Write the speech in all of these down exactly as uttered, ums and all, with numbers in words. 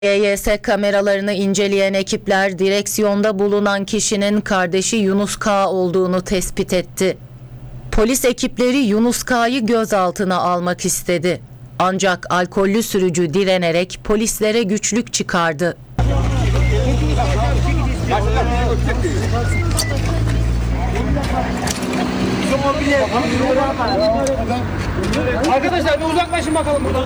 E Y S kameralarını inceleyen ekipler direksiyonda bulunan kişinin kardeşi Yunus K. olduğunu tespit etti. Polis ekipleri Yunus K'yı gözaltına almak istedi. Ancak alkollü sürücü direnerek polislere güçlük çıkardı. Arkadaşlar bir uzaklaşın bakalım buradan.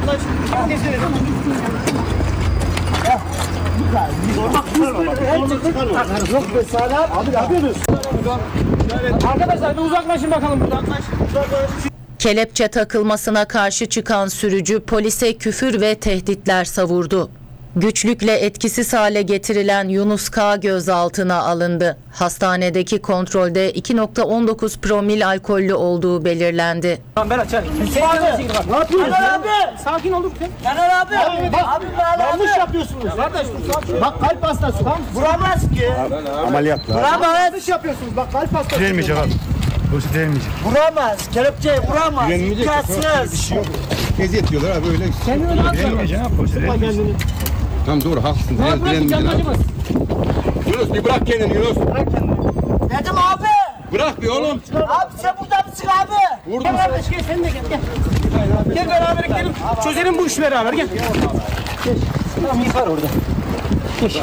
Arkadaşlar bir uzaklaşın bakalım buradan. Kelepçe takılmasına karşı çıkan sürücü polise küfür ve tehditler savurdu. Güçlükle etkisiz hale getirilen Yunus K. gözaltına alındı. Hastanedeki kontrolde iki nokta on dokuz promil alkollü olduğu belirlendi. Ben açarım. Abi, ne yapıyorsun? Abi, sakin ol lütfen. Caner abi. Abi, bak, abi yanlış yapıyorsunuz. Kardeş, sakin. Bak kalp hastası. Tamam. Vuramaz ki. Ameliyatla. Vuramaz. Yanlış yapıyorsunuz. Bak kalp hastası. Değmeyecek abi. Burası değmeyecek. Vuramaz. Kelepçeye vuramaz. İmkansız. Eziyet diyorlar abi öyle. Kendini rahat bırak. Değmeyecek abi. Burası değmeyecek. Tamam doğru haklısın. Rahat bırakın canım acımaz. Yunus bir bırak kendini Yunus. Bırak kendini. Dedim abi. Bırak bir oğlum. Abi sen burada mısın abi? Vurdum. Gel kardeş gel sen de gel gel. Gel beraber gidelim. Çözelim bu işi beraber gel. Geç. Tamam yıkar orada. Geç.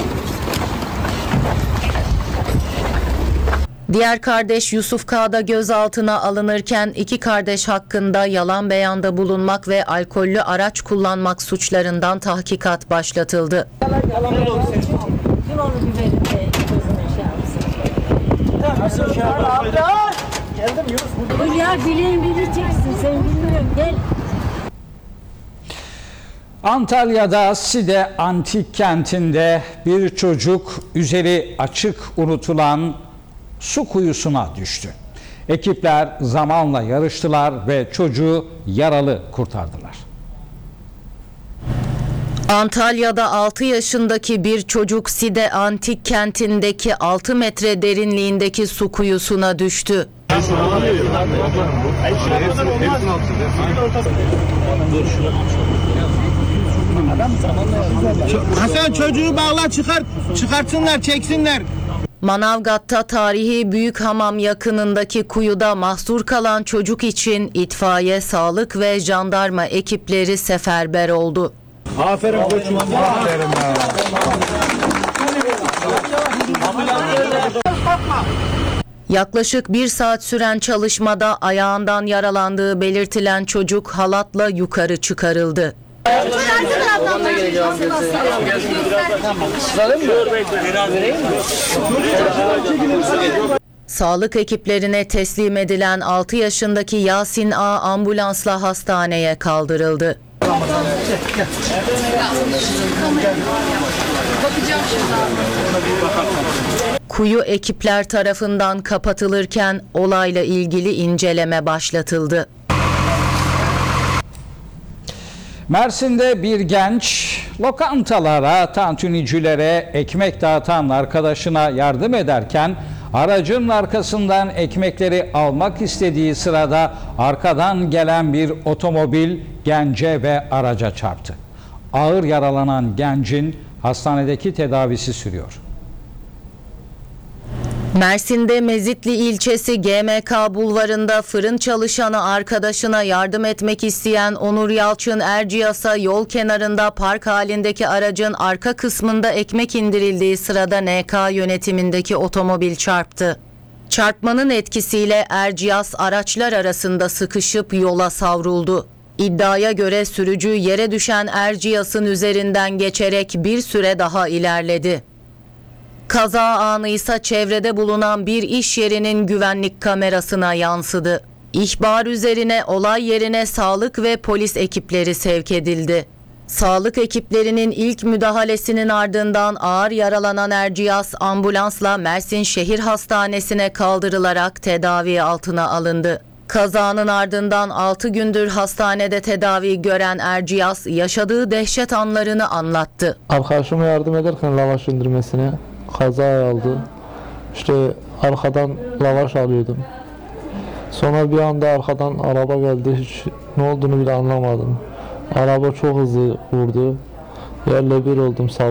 Diğer kardeş Yusuf K. da gözaltına alınırken iki kardeş hakkında yalan beyanda bulunmak ve alkollü araç kullanmak suçlarından tahkikat başlatıldı. Ya bilen bileceksin, sen bilmiyorum. Gel. Antalya'da Side Antik Kenti'nde bir çocuk üzeri açık unutulan su kuyusuna düştü. Ekipler zamanla yarıştılar ve çocuğu yaralı kurtardılar. Antalya'da altı yaşındaki bir çocuk Side Antik Kenti'ndeki altı metre derinliğindeki su kuyusuna düştü. Hasan çocuğu bağla çıkart. Çıkartsınlar çeksinler. Manavgat'ta tarihi Büyükhamam yakınındaki kuyuda mahsur kalan çocuk için itfaiye, sağlık ve jandarma ekipleri seferber oldu. Aferin koçum. Aferin. Yaklaşık bir saat süren çalışmada ayağından yaralandığı belirtilen çocuk halatla yukarı çıkarıldı. Sağlık ekiplerine teslim edilen altı yaşındaki Yasin A ambulansla hastaneye kaldırıldı. Kuyu ekipler tarafından kapatılırken olayla ilgili inceleme başlatıldı. Mersin'de bir genç lokantalara, tantunicilere ekmek dağıtan arkadaşına yardım ederken aracın arkasından ekmekleri almak istediği sırada arkadan gelen bir otomobil gence ve araca çarptı. Ağır yaralanan gencin hastanedeki tedavisi sürüyor. Mersin'de Mezitli ilçesi G M K bulvarında fırın çalışanı arkadaşına yardım etmek isteyen Onur Yalçın Erciyes'a yol kenarında park halindeki aracın arka kısmında ekmek indirildiği sırada N K yönetimindeki otomobil çarptı. Çarpmanın etkisiyle Erciyes araçlar arasında sıkışıp yola savruldu. İddiaya göre sürücü yere düşen Erciyes'in üzerinden geçerek bir süre daha ilerledi. Kaza anı ise çevrede bulunan bir iş yerinin güvenlik kamerasına yansıdı. İhbar üzerine olay yerine sağlık ve polis ekipleri sevk edildi. Sağlık ekiplerinin ilk müdahalesinin ardından ağır yaralanan Erciyes ambulansla Mersin Şehir Hastanesi'ne kaldırılarak tedavi altına alındı. Kazanın ardından altı gündür hastanede tedavi gören Erciyes yaşadığı dehşet anlarını anlattı. Arkadaşıma yardım ederken lavaş indirmesine kaza aldı. İşte arkadan lavaş alıyordum. Sonra bir anda arkadan araba geldi. Hiç ne olduğunu bile anlamadım. Araba çok hızlı vurdu. Yerle bir oldum.